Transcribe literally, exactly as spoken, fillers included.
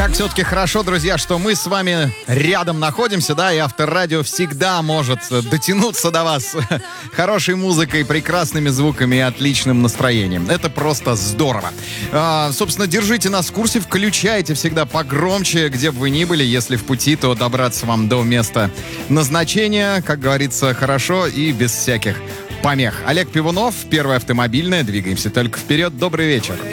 Как все-таки хорошо, друзья, что мы с вами рядом находимся, да, и Авторадио всегда может дотянуться до вас хорошей музыкой, прекрасными звуками и отличным настроением. Это просто здорово. А, собственно, держите нас в курсе, включайте всегда погромче, где бы вы ни были. Если в пути, то добраться вам до места назначения, как говорится, хорошо и без всяких помех. Олег Пивунов, Первая автомобильная. Двигаемся только вперед. Добрый вечер.